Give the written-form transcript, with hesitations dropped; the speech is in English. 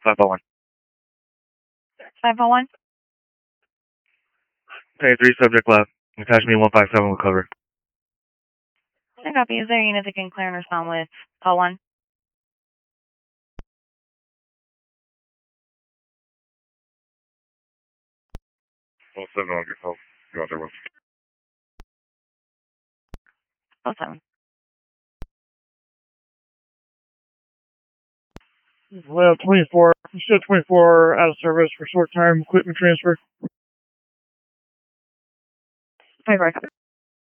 501. 501? Okay, 3 subject left. Attachment 157 will cover. I copy. Is there a unit that can clear and respond with call 1? 7 on your phone. Go out there with. 07. Well, 24. You said 24 out of service for short-time equipment transfer. 24.